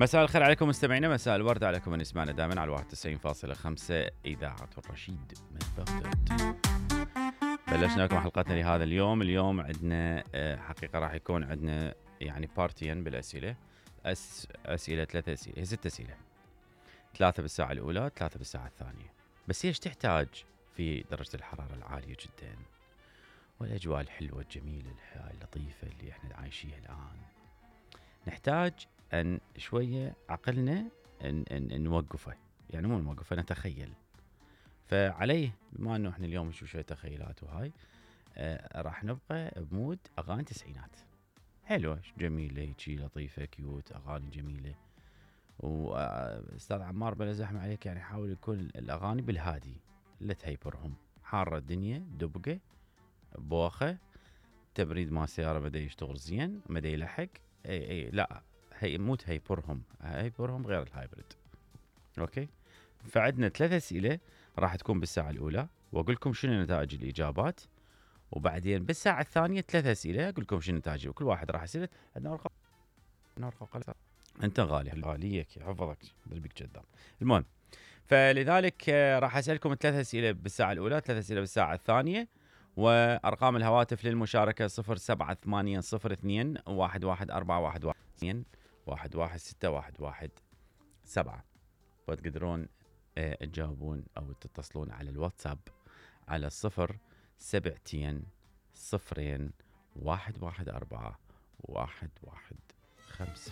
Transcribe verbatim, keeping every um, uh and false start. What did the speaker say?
مساء الخير عليكم مستمعينا، مساء الورد عليكم من يسمعنا دائما على واحد وتسعين فاصلة خمسة إذاعة الرشيد من بغداد. بلشنا لكم حلقتنا لهذا اليوم. اليوم عندنا حقيقة راح يكون عندنا يعني بارتين بالأسئلة. أس أسئلة ثلاثة أسئلة، هي ست أسئلة، ثلاثة بالساعة الأولى، ثلاثة بالساعة الثانية. بس هي ايش تحتاج في درجة الحرارة العالية جدا والأجواء الحلوة الجميلة اللطيفة اللي احنا عايشيها الآن؟ نحتاج أن شوية عقلنا أن, أن نوقفه، يعني مو نوقفه، نتخيل. فعليه بما أنه إحنا اليوم نشوف شوية تخيلات وهاي، آه راح نبقى بمود أغاني تسعينات حلوة جميلة هيجي لطيفة كيوت، أغاني جميلة. وأستاذ عمار بلا زحمة عليك، يعني حاول يكون الأغاني بالهادي، لا تهيبرهم. حارة الدنيا، دبقة بوخة، تبريد ما سيارة بدا يشتغل زين، بدا يلحق. اي اي لا، هي مو تهيبرهم، هيبرهم غير الهايبرد. اوكي، فعندنا ثلاث اسئله راح تكون بالساعه الاولى، واقول لكم شنو نتائج الاجابات، وبعدين بالساعه الثانيه ثلاث اسئله اقول لكم شنو نتائج، وكل واحد راح يسال. عندنا ارقام، عندنا ارقام. انت غالي غاليك يحفظك دربك كذاب. المهم، فلذلك راح اسالكم ثلاث اسئله بالساعه الاولى، ثلاث اسئله بالساعه الثانيه، وأرقام الهواتف للمشاركة صفر سبعة ثمانية صفر اثنين واحد واحد أربعة واحد واحد اثنين واحد واحد ستة واحد واحد سبعة. وتقدرون اه تجاوبون أو تتصلون على الواتساب على صفر سبعتين صفرين واحد واحد أربعة واحد واحد خمسة.